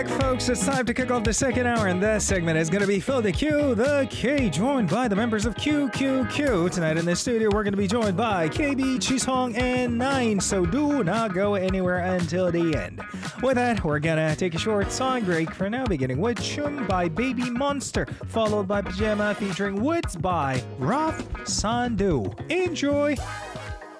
Folks, it's time to kick off the second hour, and this segment is going to be Phil the Q, the K, joined by the members of QQQ. Tonight in the studio, we're going to be joined by KB, Chisong, and Nine, so do not go anywhere until the end. With that, we're going to take a short song break for now, beginning with Chum by Baby Monster, followed by Pajama featuring Woods by Roth Sandu. Enjoy!